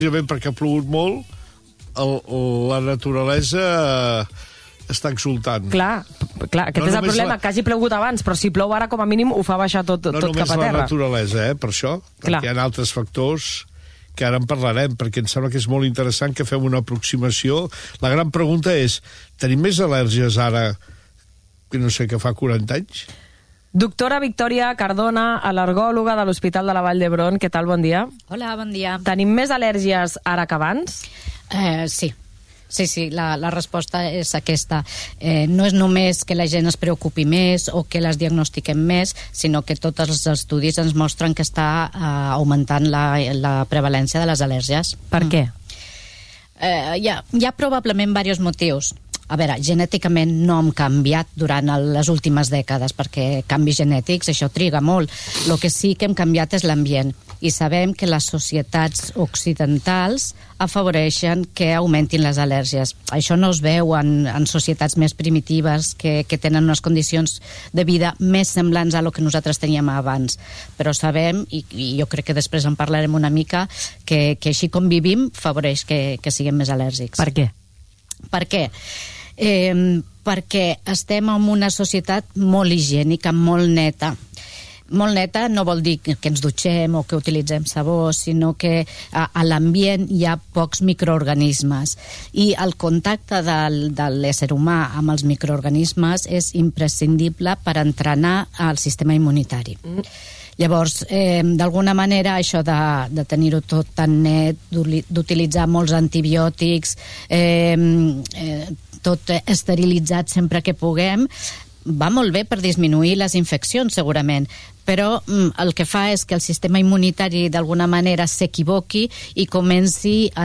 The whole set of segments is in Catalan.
perquè ha plogut molt, la naturalesa està exultant. Clar, aquest és el problema, que hagi plogut abans, però si plou ara, com a mínim, ho fa baixar tot cap a terra. No només la naturalesa, per això, perquè hi ha altres factors que ara en parlarem, perquè em sembla que és molt interessant que fem una aproximació. La gran pregunta és, tenim més al·lèrgies ara que no sé, que fa 40 anys? Doctora Victòria Cardona, al·lergòloga de l'Hospital de la Vall d'Hebron. Què tal? Bon dia. Hola, bon dia. Tenim més al·lèrgies ara que abans? Sí. Sí, la resposta és aquesta. No és només que la gent es preocupi més o que les diagnostiquem més, sinó que tots els estudis ens mostren que està augmentant la prevalència de les al·lèrgies. Per què? Hi ha probablement diversos motius. A veure, genèticament no hem canviat durant les últimes dècades, perquè canvis genètics, això triga molt. El que sí que hem canviat és l'ambient. I sabem que les societats occidentals afavoreixen que augmentin les al·lèrgies. Això no es veu en societats més primitives que tenen unes condicions de vida més semblants a lo que nosaltres teníem abans. Però sabem, i jo crec que després en parlarem una mica, que així com vivim favoreix que siguem més al·lèrgics. Per què? Per què? Perquè estem en una societat molt higiènica, molt neta. Molt neta no vol dir que ens dutxem o que utilitzem sabó, sinó que a l'ambient hi ha pocs microorganismes. I el contacte de l'ésser humà amb els microorganismes és imprescindible per entrenar el sistema immunitari. Llavors, d'alguna manera, això de tenir-ho tot tan net, d'utilitzar molts antibiòtics, tot esterilitzat sempre que puguem, va molt bé per disminuir les infeccions, segurament, però el que fa és que el sistema immunitari d'alguna manera s'equivoqui i comenci a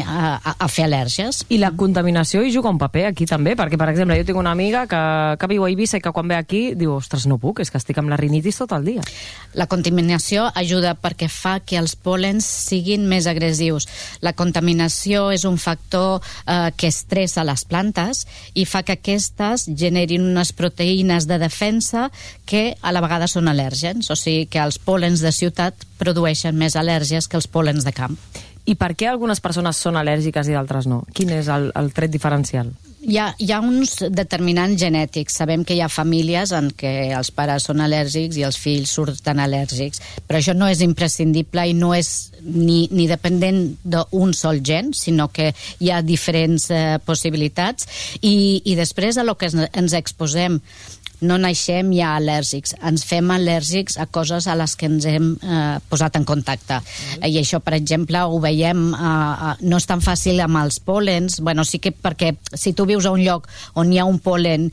fer al·lèrgies. I la contaminació hi juga un paper aquí també, perquè, per exemple, jo tinc una amiga que viu a Eivissa i que quan ve aquí diu, ostres, no puc, és que estic amb la rinitis tot el dia. La contaminació ajuda perquè fa que els pòlens siguin més agressius. La contaminació és un factor que estressa les plantes i fa que aquestes generin unes proteïnes de defensa que a la vegada són al·lèrgens. O sigui que els pòlens de ciutat produeixen més al·lèrgies que els pòlens de camp. I per què algunes persones són al·lèrgiques i d'altres no? Quin és el tret diferencial? Hi ha uns determinants genètics. Sabem que hi ha famílies en què els pares són al·lèrgics i els fills surten al·lèrgics, però això no és imprescindible i no és ni dependent d'un sol gen, sinó que hi ha diferents possibilitats. I després a lo que ens exposem, no naixem ja al·lèrgics, ens fem al·lèrgics a coses a les que ens hem posat en contacte. I això, per exemple, ho veiem, no és tan fàcil amb els pòlens, bueno, sí que perquè si tu vius a un lloc on hi ha un pòlen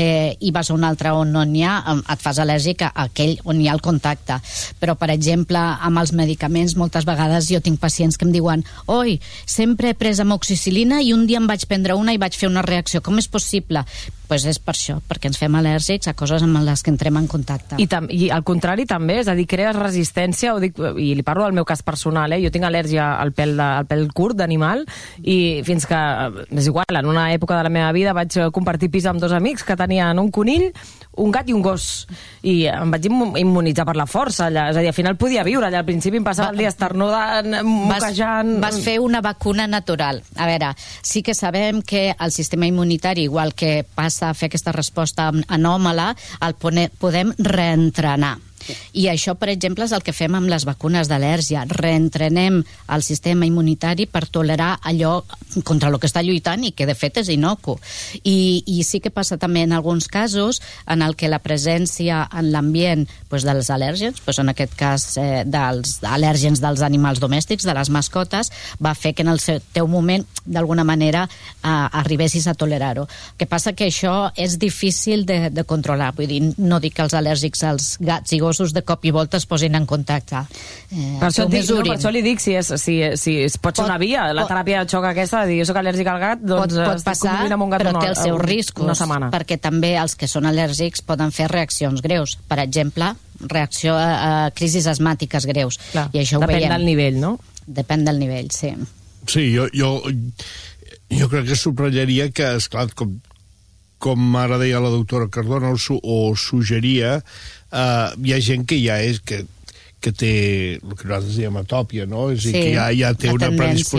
i vas a un altre on no n'hi ha, et fas al·lèrgic a aquell on hi ha el contacte. Però, per exemple, amb els medicaments, moltes vegades jo tinc pacients que em diuen, oi, sempre he pres amoxicil·lina i un dia em vaig prendre una i vaig fer una reacció. Com és possible? Doncs és per això, perquè ens fem al·lèrgics a coses amb les que entrem en contacte. I al contrari també, és a dir, crees resistència, i li parlo del meu cas personal, jo tinc al·lèrgia al pèl curt d'animal, i fins que, és igual, en una època de la meva vida vaig compartir pis amb dos amics que tenien un conill, un gat i un gos, i em vaig immunitzar per la força allà, és a dir, al final podia viure allà, al principi em passava el dia esternudant, moquejant... Vas fer una vacuna natural. A veure, sí que sabem que el sistema immunitari, igual que passa a fer aquesta resposta anòmala, el podem reentrenar. I això, per exemple, és el que fem amb les vacunes d'al·lèrgia. Reentrenem el sistema immunitari per tolerar allò contra el que està lluitant i que, de fet, és inocu. I sí que passa també en alguns casos en el que la presència en l'ambient dels al·lèrgens, en aquest cas dels al·lèrgens dels animals domèstics, de les mascotes, va fer que en el teu moment, d'alguna manera, arribessis a tolerar-ho. El que passa que això és difícil de controlar. Vull dir, no dic que els al·lèrgics als gats i gossos de cop i volta es posin en contacte. Per això li dic si pot ser una via, la teràpia de xoc aquesta, de dir, jo soc al·lèrgic al gat, doncs pot passar, però té els seus riscos, perquè també els que són al·lèrgics poden fer reaccions greus. Per exemple, reacció a crisis asmàtiques greus. I això ho veiem. Depèn del nivell, no? Depèn del nivell, sí. Sí, jo crec que subratllaria que, esclar, com ara deia la doctora Cardona o suggeria, hi ha gent que ja és que que té el que nosaltres diem atòpia, no? És a dir, Sí, que ja té la una tendència.